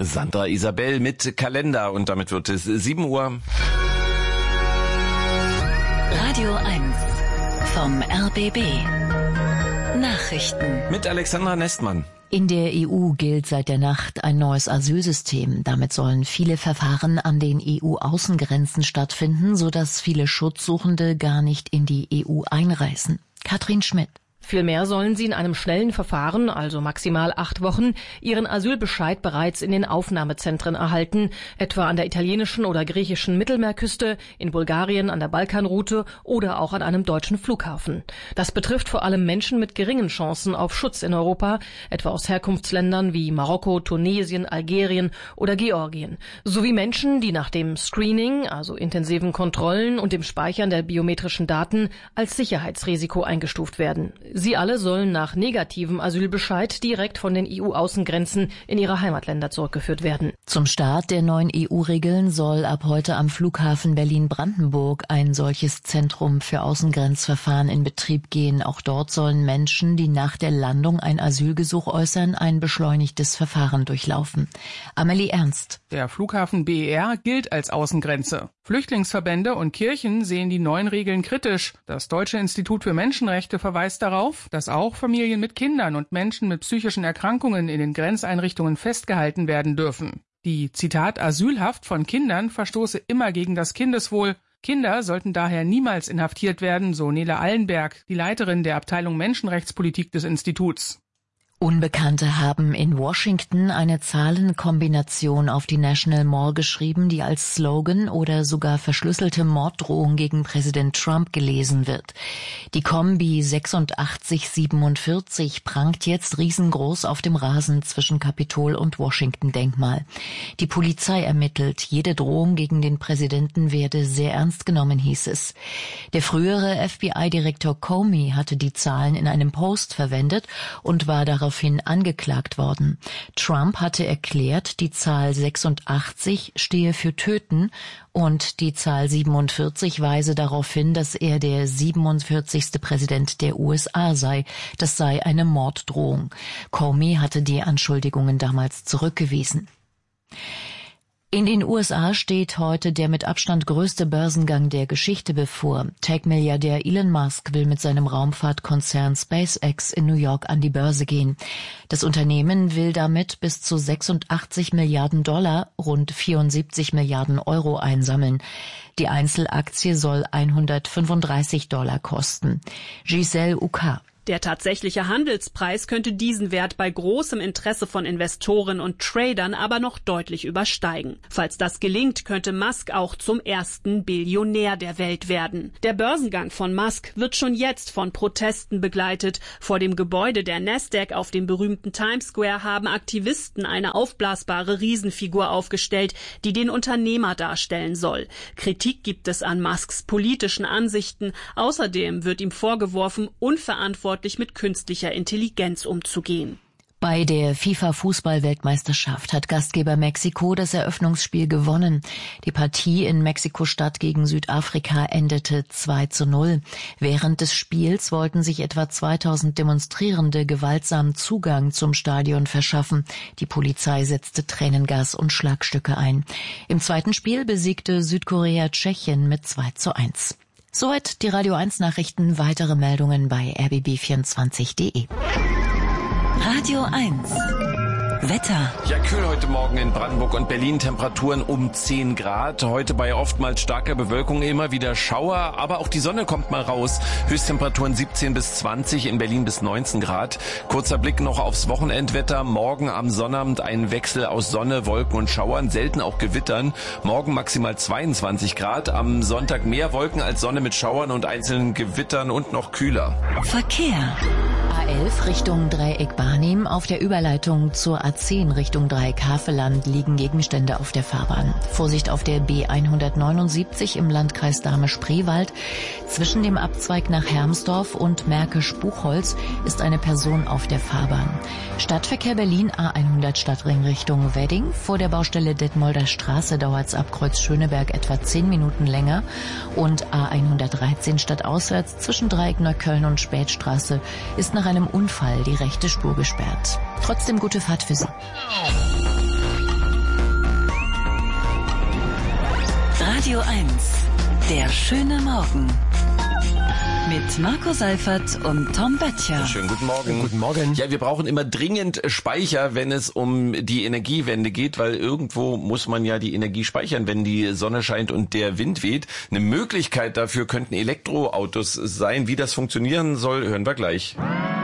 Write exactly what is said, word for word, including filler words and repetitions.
Sandra Isabel mit Kalender und damit wird es sieben Uhr. Radio eins vom R B B. Nachrichten mit Alexandra Nestmann. In der E U gilt seit der Nacht ein neues Asylsystem. Damit sollen viele Verfahren an den E U-Außengrenzen stattfinden, sodass viele Schutzsuchende gar nicht in die E U einreisen. Katrin Schmidt. Vielmehr sollen sie in einem schnellen Verfahren, also maximal acht Wochen, ihren Asylbescheid bereits in den Aufnahmezentren erhalten, etwa an der italienischen oder griechischen Mittelmeerküste, in Bulgarien an der Balkanroute oder auch an einem deutschen Flughafen. Das betrifft vor allem Menschen mit geringen Chancen auf Schutz in Europa, etwa aus Herkunftsländern wie Marokko, Tunesien, Algerien oder Georgien, sowie Menschen, die nach dem Screening, also intensiven Kontrollen und dem Speichern der biometrischen Daten als Sicherheitsrisiko eingestuft werden. Sie alle sollen nach negativem Asylbescheid direkt von den E U-Außengrenzen in ihre Heimatländer zurückgeführt werden. Zum Start der neuen E U-Regeln soll ab heute am Flughafen Berlin-Brandenburg ein solches Zentrum für Außengrenzverfahren in Betrieb gehen. Auch dort sollen Menschen, die nach der Landung ein Asylgesuch äußern, ein beschleunigtes Verfahren durchlaufen. Amelie Ernst. Der Flughafen B E R gilt als Außengrenze. Flüchtlingsverbände und Kirchen sehen die neuen Regeln kritisch. Das Deutsche Institut für Menschenrechte verweist darauf, dass auch Familien mit Kindern und Menschen mit psychischen Erkrankungen in den Grenzeinrichtungen festgehalten werden dürfen. Die, Zitat, Asylhaft von Kindern verstoße immer gegen das Kindeswohl. Kinder sollten daher niemals inhaftiert werden, so Nele Allenberg, die Leiterin der Abteilung Menschenrechtspolitik des Instituts. Unbekannte haben in Washington eine Zahlenkombination auf die National Mall geschrieben, die als Slogan oder sogar verschlüsselte Morddrohung gegen Präsident Trump gelesen wird. Die Kombi sechsundachtzig siebenundvierzig prangt jetzt riesengroß auf dem Rasen zwischen Kapitol und Washington-Denkmal. Die Polizei ermittelt, jede Drohung gegen den Präsidenten werde sehr ernst genommen, hieß es. Der frühere F B I-Direktor Comey hatte die Zahlen in einem Post verwendet und war darauf daraufhin angeklagt worden. Trump hatte erklärt, die Zahl sechsundachtzig stehe für Töten und die Zahl siebenundvierzig weise darauf hin, dass er der siebenundvierzigste Präsident der U S A sei. Das sei eine Morddrohung. Comey hatte die Anschuldigungen damals zurückgewiesen. In den U S A steht heute der mit Abstand größte Börsengang der Geschichte bevor. Tech-Milliardär Elon Musk will mit seinem Raumfahrtkonzern SpaceX in New York an die Börse gehen. Das Unternehmen will damit bis zu sechsundachtzig Milliarden Dollar, rund vierundsiebzig Milliarden Euro einsammeln. Die Einzelaktie soll hundertfünfunddreißig Dollar kosten. Giselle Uka. Der tatsächliche Handelspreis könnte diesen Wert bei großem Interesse von Investoren und Tradern aber noch deutlich übersteigen. Falls das gelingt, könnte Musk auch zum ersten Billionär der Welt werden. Der Börsengang von Musk wird schon jetzt von Protesten begleitet. Vor dem Gebäude der Nasdaq auf dem berühmten Times Square haben Aktivisten eine aufblasbare Riesenfigur aufgestellt, die den Unternehmer darstellen soll. Kritik gibt es an Musks politischen Ansichten. Außerdem wird ihm vorgeworfen, unverantwortlich mit künstlicher Intelligenz umzugehen. Bei der FIFA-Fußball-Weltmeisterschaft hat Gastgeber Mexiko das Eröffnungsspiel gewonnen. Die Partie in Mexiko-Stadt gegen Südafrika endete zwei zu null. Während des Spiels wollten sich etwa zweitausend Demonstrierende gewaltsam Zugang zum Stadion verschaffen. Die Polizei setzte Tränengas und Schlagstücke ein. Im zweiten Spiel besiegte Südkorea Tschechien mit zwei zu eins. Soweit die Radio eins Nachrichten. Weitere Meldungen bei r b b vierundzwanzig punkt de. Radio eins Wetter. Ja, kühl heute Morgen in Brandenburg und Berlin. Temperaturen um zehn Grad. Heute bei oftmals starker Bewölkung immer wieder Schauer. Aber auch die Sonne kommt mal raus. Höchsttemperaturen siebzehn bis zwanzig, in Berlin bis neunzehn Grad. Kurzer Blick noch aufs Wochenendwetter. Morgen am Sonnabend ein Wechsel aus Sonne, Wolken und Schauern. Selten auch Gewittern. Morgen maximal zweiundzwanzig Grad. Am Sonntag mehr Wolken als Sonne mit Schauern und einzelnen Gewittern und noch kühler. Verkehr. A elf Richtung Dreieck Barnim. Auf der Überleitung zur A zehn Richtung Dreieck Havelland liegen Gegenstände auf der Fahrbahn. Vorsicht auf der B hundertneunundsiebzig im Landkreis Dahme-Spreewald. Zwischen dem Abzweig nach Hermsdorf und Märkisch-Buchholz ist eine Person auf der Fahrbahn. Stadtverkehr Berlin A hundert Stadtring Richtung Wedding. Vor der Baustelle Detmolder Straße dauert es ab Kreuz Schöneberg etwa zehn Minuten länger. Und A hundertdreizehn stadtauswärts zwischen Dreieck Neukölln und Spätstraße ist nach einem Unfall die rechte Spur gesperrt. Trotzdem gute Fahrt für Sie. Radio eins. Der schöne Morgen. Mit Marco Seifert und Tom Böttcher. Schönen guten Morgen. Guten Morgen. Ja, wir brauchen immer dringend Speicher, wenn es um die Energiewende geht, weil irgendwo muss man ja die Energie speichern, wenn die Sonne scheint und der Wind weht. Eine Möglichkeit dafür könnten Elektroautos sein. Wie das funktionieren soll, hören wir gleich.